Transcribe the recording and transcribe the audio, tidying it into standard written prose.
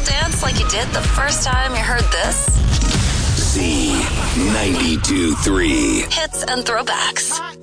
dance like you did the first time you heard this? Z92.3 Hits and throwbacks.